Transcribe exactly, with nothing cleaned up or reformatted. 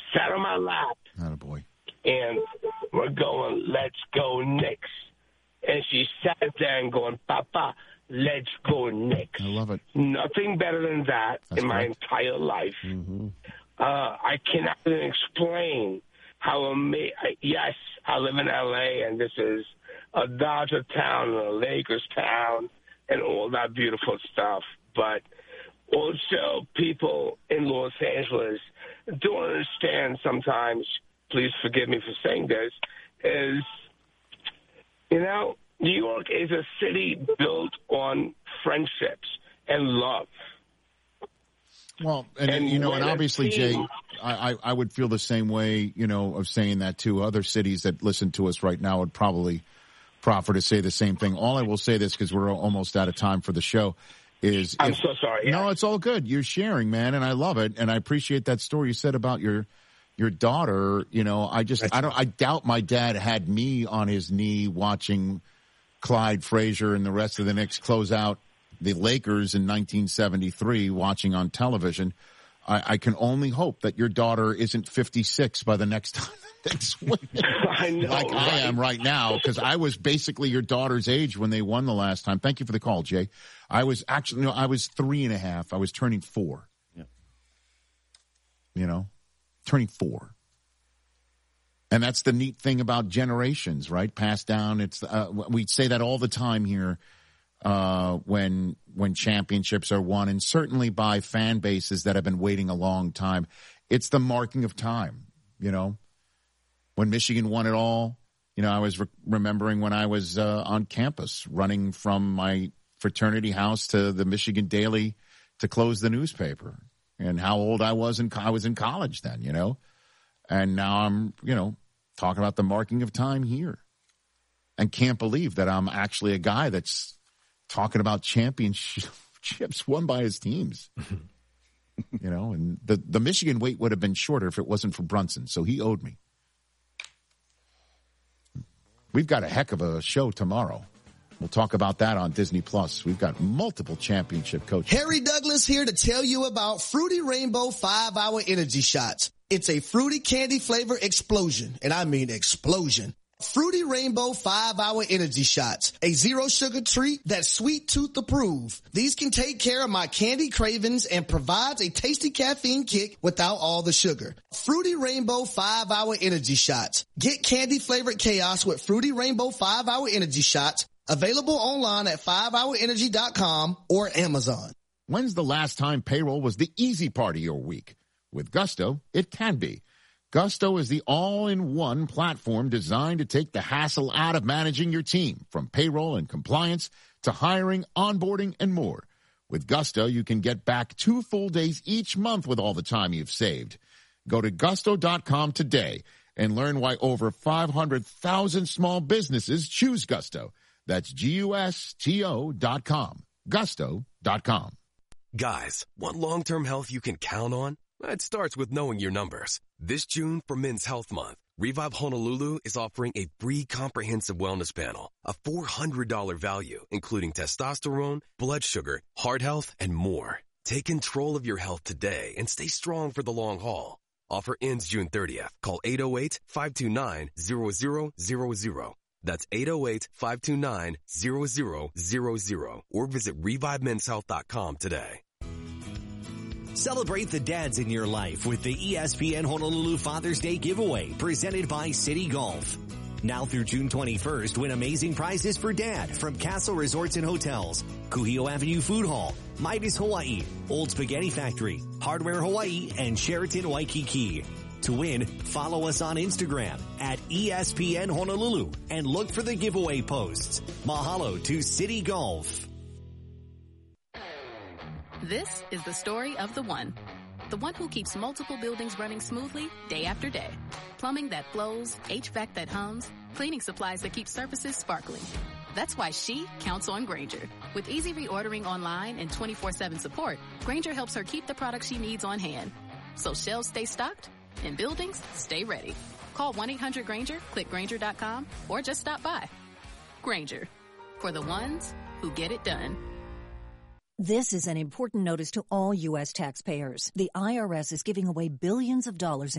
sat on my lap. Attaboy. And we're going, let's go Knicks. And she sat there and going, Papa, let's go Knicks. I love it. Nothing better than that That's in my correct. entire life. Mm-hmm. Uh, I cannot even explain how amazing. Yes, I live in L A, and this is a Dodger town and a Lakers town and all that beautiful stuff. But also people in Los Angeles don't understand sometimes, please forgive me for saying this, is, you know, New York is a city built on friendships and love. Well, and, And you know, and when a obviously, team- Jay, I, I I would feel the same way, you know, of saying that too. Other cities that listen to us right now would probably proffer to say the same thing. All I will say this, because we're almost out of time for the show, is I'm if- so sorry. Yeah. No, it's all good. You're sharing, man, and I love it, and I appreciate that story you said about your your daughter. You know, I just I don't I doubt my dad had me on his knee watching Clyde Frazier and the rest of the Knicks close out the Lakers in nineteen seventy-three, watching on television. I, I can only hope that your daughter isn't fifty-six by the next time the Knicks win. I know, like right? I am right now, because I was basically your daughter's age when they won the last time. Thank you for the call, Jay. I was actually, no, I was three and a half. I was turning four. Yeah. You know, turning four. And that's the neat thing about generations, right? Passed down. It's uh, we say that all the time here uh, when when championships are won, and certainly by fan bases that have been waiting a long time. It's the marking of time, you know. When Michigan won it all, you know, I was re- remembering when I was uh, on campus running from my fraternity house to the Michigan Daily to close the newspaper, and how old I was in co- I was in college then, you know. And now I'm, you know, talking about the marking of time here, and can't believe that I'm actually a guy that's talking about championships won by his teams. You know, and the, the Michigan wait would have been shorter if it wasn't for Brunson, so he owed me. We've got a heck of a show tomorrow. We'll talk about that on Disney Plus. We've got multiple championship coaches. Harry Douglas here to tell you about Fruity Rainbow five hour Energy Shots. It's a fruity candy flavor explosion, and I mean explosion. Fruity Rainbow five hour Energy Shots, a zero sugar treat that's sweet tooth approved. These can take care of my candy cravings and provides a tasty caffeine kick without all the sugar. Fruity Rainbow five hour Energy Shots. Get candy flavored chaos with Fruity Rainbow five hour Energy Shots. Available online at five hour energy dot com or Amazon. When's the last time payroll was the easy part of your week? With Gusto, it can be. Gusto is the all-in-one platform designed to take the hassle out of managing your team, from payroll and compliance to hiring, onboarding, and more. With Gusto, you can get back two full days each month with all the time you've saved. Go to gusto dot com today and learn why over five hundred thousand small businesses choose Gusto. That's G U S T O dot com. Gusto dot com. Guys, want long-term health you can count on? It starts with knowing your numbers. This June for Men's Health Month, Revive Honolulu is offering a free comprehensive wellness panel, a four hundred dollars value, including testosterone, blood sugar, heart health, and more. Take control of your health today and stay strong for the long haul. Offer ends June thirtieth. Call eight oh eight, five two nine, zero zero zero zero. That's eight oh eight, five two nine, zero zero zero zero or visit revive men's health dot com today. Celebrate the dads in your life with the E S P N Honolulu Father's Day giveaway presented by City Golf. Now through June twenty-first, win amazing prizes for dad from Castle Resorts and Hotels, Kuhio Avenue Food Hall, Midas Hawaii, Old Spaghetti Factory, Hardware Hawaii, and Sheraton Waikiki. To win, follow us on Instagram at E S P N Honolulu and look for the giveaway posts. Mahalo to City Golf. This is the story of the one. The one who keeps multiple buildings running smoothly day after day. Plumbing that flows, H V A C that hums, cleaning supplies that keep surfaces sparkling. That's why she counts on Grainger. With easy reordering online and twenty-four seven support, Grainger helps her keep the products she needs on hand. So shelves stay stocked and buildings stay ready. Call one eight hundred Grainger, click Grainger dot com, or just stop by. Grainger, for the ones who get it done. This is an important notice to all U S taxpayers. The I R S is giving away billions of dollars in